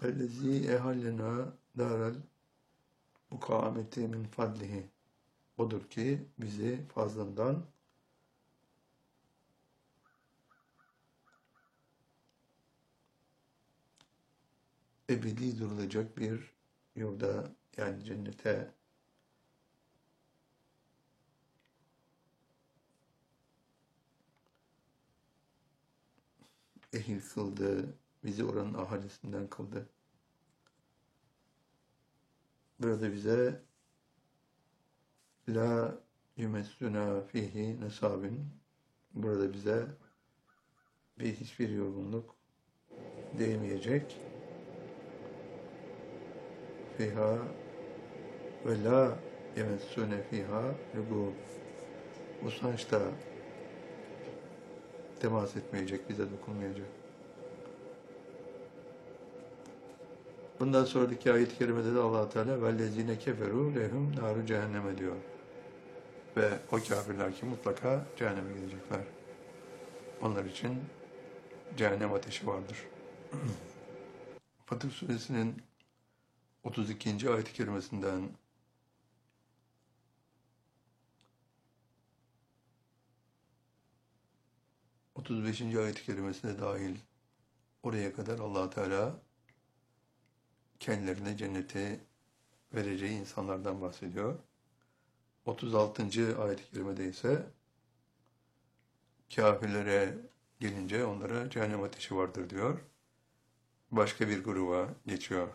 اَلَّذ۪ي اَهَلَّنَا دَارَ الْمُكَامَةِ مِنْ فَضْلِهِ. Odur ki bizi fazlından ebedi durulacak bir yurda, yani cennete ehil kıldı, bizi oranın ahalisinden kıldı. Burada bize la yumessuna fihi nesabin, burada bize hiçbir yorgunluk değmeyecek. Fiha ve la yemessune fiha lugub, usanç da temas etmeyecek, bize dokunmayacak. Bundan sonraki ayet-i kerimede de Allah Teala vellezine keferu lehum naru cehenneme diyor. Ve o kafirler ki mutlaka cehenneme gidecekler. Onlar için cehennem ateşi vardır. Fatır Suresinin 32. ayet-i kerimesinden 35. ayet-i kerimesine dahil oraya kadar Allah Teala kendilerine cenneti vereceği insanlardan bahsediyor. 36. ayet-i kerimede ise kafirlere gelince onlara cehennem ateşi vardır diyor. Başka bir gruba geçiyor.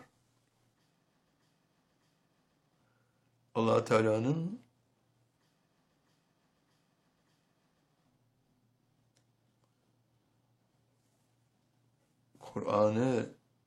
Allah Teala'nın Kur'an'ı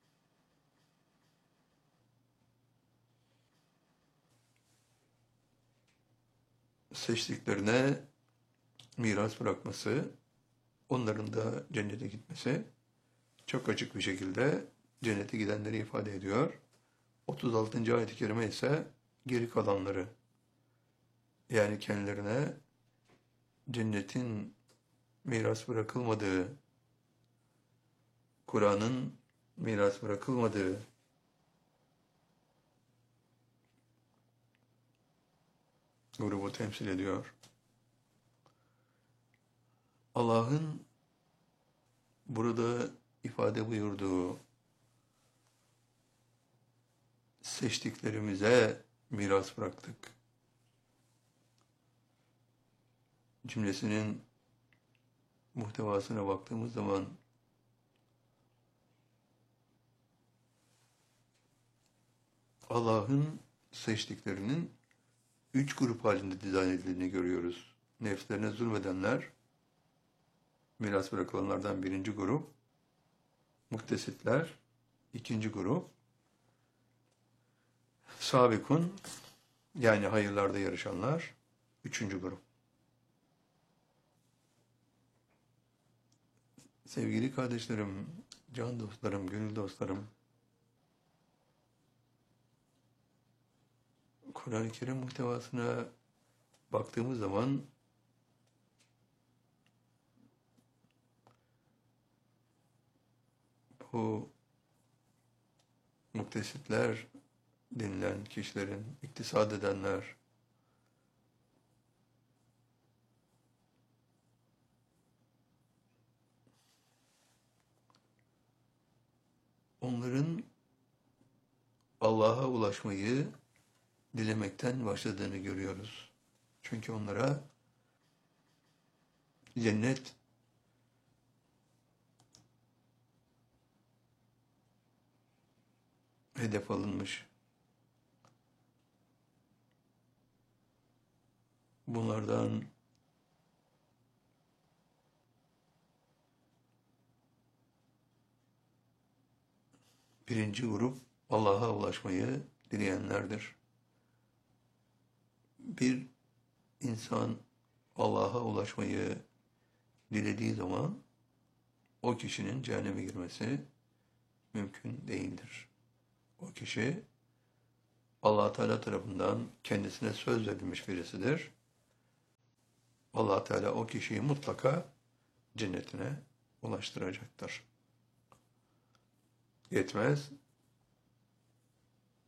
seçtiklerine miras bırakması, onların da cennete gitmesi çok açık bir şekilde cennete gidenleri ifade ediyor. 36. ayet-i kerime ise geri kalanları, yani kendilerine cennetin miras bırakılmadığı, Kur'an'ın miras bırakılmadığı grubu temsil ediyor. Allah'ın burada ifade buyurduğu seçtiklerimize miras bıraktık cümlesinin muhtevasına baktığımız zaman Allah'ın seçtiklerinin 3 grup halinde dizayn edildiğini görüyoruz. Nefslerine zulmedenler, miras bırakılanlardan birinci grup, muktesitler, ikinci grup, sabikun, yani hayırlarda yarışanlar, üçüncü grup. Sevgili kardeşlerim, can dostlarım, gönül dostlarım, Kur'an-ı Kerim muhtevasına baktığımız zaman bu muktesitler denilen kişilerin, iktisad edenler, onların Allah'a ulaşmayı dilemekten başladığını görüyoruz. Çünkü onlara cennet hedef alınmış. Bunlardan birinci grup Allah'a ulaşmayı dileyenlerdir. Bir insan Allah'a ulaşmayı dilediği zaman o kişinin cehenneme girmesi mümkün değildir. O kişi Allah Teala tarafından kendisine söz verilmiş birisidir. Allah Teala o kişiyi mutlaka cennetine ulaştıracaktır. Yetmez,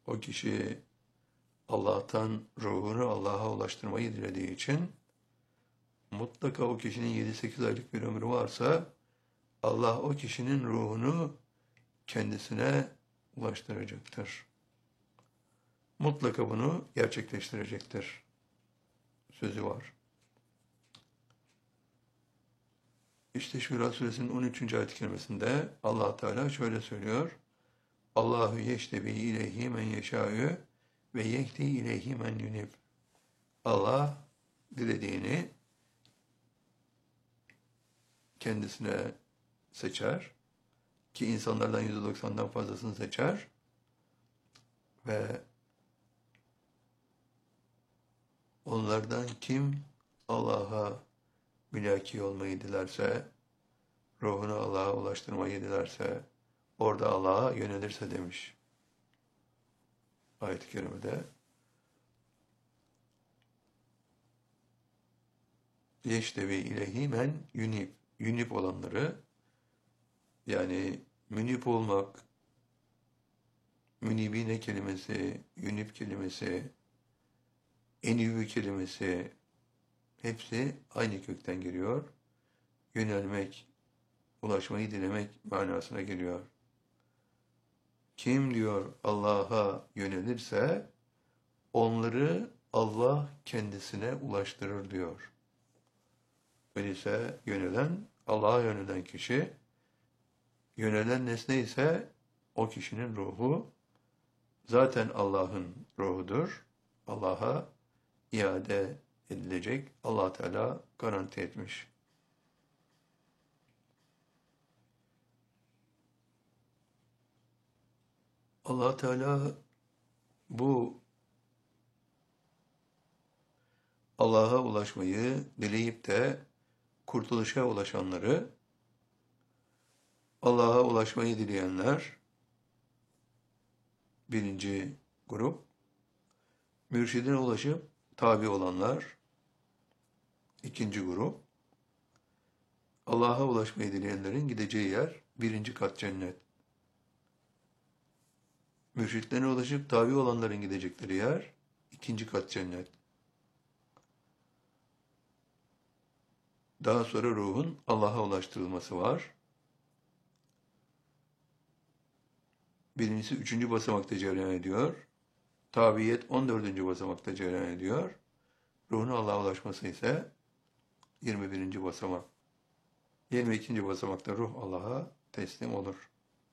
o kişi Allah'tan ruhunu Allah'a ulaştırmayı dilediği için mutlaka o kişinin 7-8 aylık bir ömrü varsa Allah o kişinin ruhunu kendisine ulaştıracaktır. Mutlaka bunu gerçekleştirecektir. Sözü var. İşte Şura suresinin 13. ayet-i kerimesinde Allah Teala şöyle söylüyor. Allahu yeştebi ileyhi men yeşâ'ü ve yehdi ileyhi men yunib. Allah dilediğini kendisine seçer ki insanlardan %90'dan fazlasını seçer ve onlardan kim Allah'a mülaki olmayı dilerse, ruhunu Allah'a ulaştırmayı dilerse, orada Allah'a yönelirse demiş ayet-i kerimede. Yeştevi ileyhi men yunib. Yunib olanları, yani münib olmak, münibine kelimesi, yunib kelimesi, enüvü kelimesi, hepsi aynı kökten geliyor. Yönelmek, ulaşmayı dilemek manasına geliyor. Kim diyor Allah'a yönelirse, onları Allah kendisine ulaştırır diyor. Öyleyse yönelen, Allah'a yönelen kişi, yönelen nesne ise o kişinin ruhu, zaten Allah'ın ruhudur. Allah'a iade edilecek. Allah Teala garanti etmiş. Allah Teala bu Allah'a ulaşmayı dileyip de kurtuluşa ulaşanları, Allah'a ulaşmayı dileyenler, birinci grup, mürşidine ulaşıp tabi olanlar, ikinci grup, Allah'a ulaşmayı dileyenlerin gideceği yer, birinci kat cennet. Mürşitlerine ulaşıp tabi olanların gidecekleri yer, ikinci kat cennet. Daha sonra ruhun Allah'a ulaştırılması var. Birincisi 3. basamakta cereyan ediyor. Tabiyet 14. basamakta cereyan ediyor. Ruhun Allah'a ulaşması ise 21. basamak. 22. basamakta ruh Allah'a teslim olur.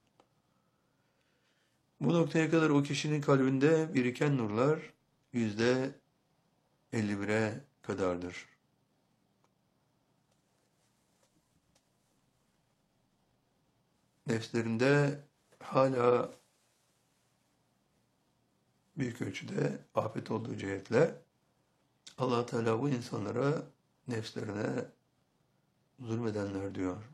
Bu noktaya kadar o kişinin kalbinde biriken nurlar %51'e kadardır. Nefslerinde hala büyük ölçüde afet olduğu cihetle Allah Teala bu insanlara nefslerine zulmedenler diyor.